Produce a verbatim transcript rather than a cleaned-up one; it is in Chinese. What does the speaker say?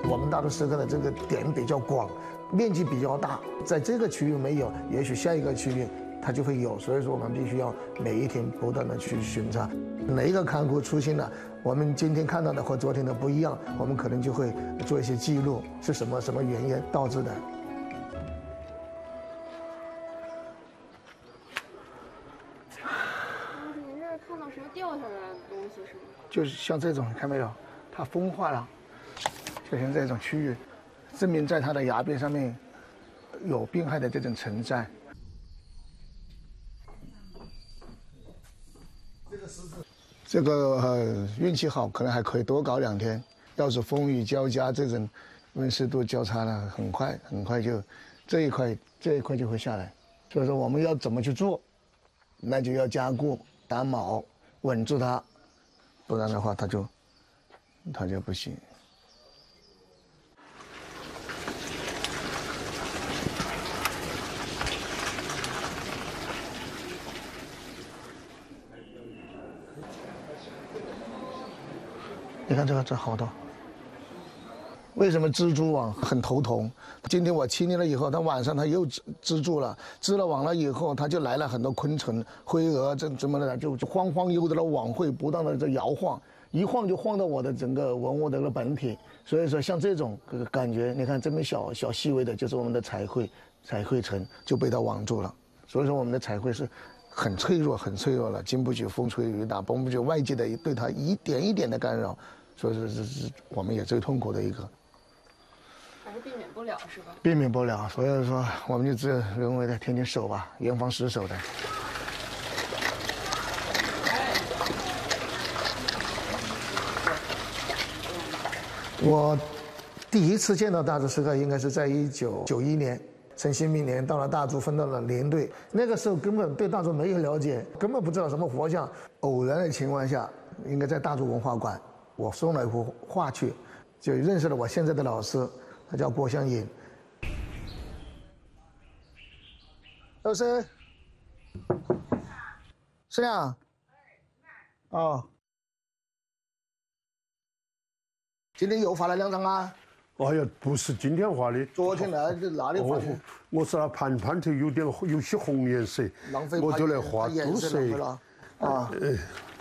我们大都市的这个点比较广，面积比较大，在这个区域没有，也许下一个区域它就会有。所以说，我们必须要每一天不断的去巡查，哪一个看库出现了，我们今天看到的和昨天的不一样，我们可能就会做一些记录，是什么什么原因导致的。 您这是看到什么掉下来的东西是吗？ 就是像这种，看没有，它风化了，就像这种区域，证明在它的崖壁上面有病害的这种存在。这个呃运气好，可能还可以多搞两天。要是风雨交加，这种温湿度交叉了，很快很快就这一块这一块就会下来。所以说我们要怎么去做，那就要加固打铆稳住它，不然的话它就它就不行。你看这个这好多。为什么蜘蛛网很头疼？今天我清理了以后，它晚上它又织织住了，织了网了以后，它就来了很多昆虫、灰蛾，这怎么的，就就晃晃悠悠的网会不断的在摇晃，一晃就晃到我的整个文物的这个本体。所以说，像这种感觉，你看这么小小细微的，就是我们的彩绘，彩绘层就被它网住了。所以说，我们的彩绘是很脆弱、很脆弱了，经不起风吹雨打，经不起外界的对它一点一点的干扰。所以说，这是我们也最痛苦的一个。 还是避免不了是吧？ 避免不了，所以说我们就只有人为的天天守吧，严防死守的。我第一次见到大足石刻，应该是在一九九一年，陈新明年到了大足，分到了连队。那个时候根本对大足没有了解，根本不知道什么佛像。偶然的情况下，应该在大足文化馆，我送了一幅画去，就认识了我现在的老师。他叫郭香隐。老师，是呀。哦。今天又发了两张啊？ 哎呀，不是今天画的， 昨天来哪里画的？ 我是那盘盘头有点有些红颜色， 浪费， 我就来画颜都色了。啊。